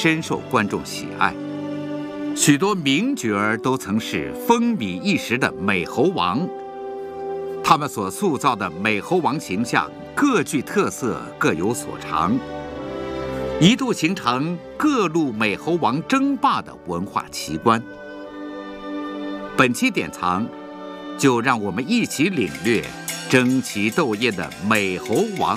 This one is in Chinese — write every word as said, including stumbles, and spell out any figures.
深受观众喜爱。许多名角儿都曾是风靡一时的美猴王，他们所塑造的美猴王形象各具特色，各有所长，一度形成各路美猴王争霸的文化奇观。本期典藏，就让我们一起领略争奇斗艳的美猴王